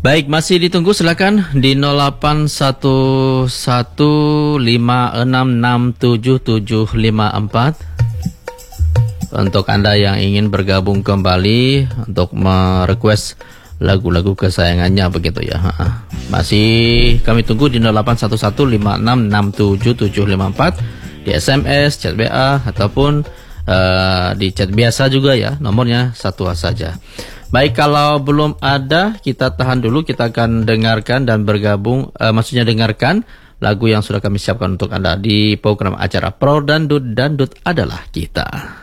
Baik, masih ditunggu, silakan di 081156677754 untuk Anda yang ingin bergabung kembali untuk merequest lagu-lagu kesayangannya begitu ya. Masih kami tunggu di 081156677754 di SMS, chat WA ataupun di chat biasa juga ya. Nomornya satu saja. Baik, kalau belum ada, kita tahan dulu. Kita akan dengarkan dan bergabung, maksudnya dengarkan lagu yang sudah kami siapkan untuk Anda di program acara Pro Dangdut, Dangdut adalah kita.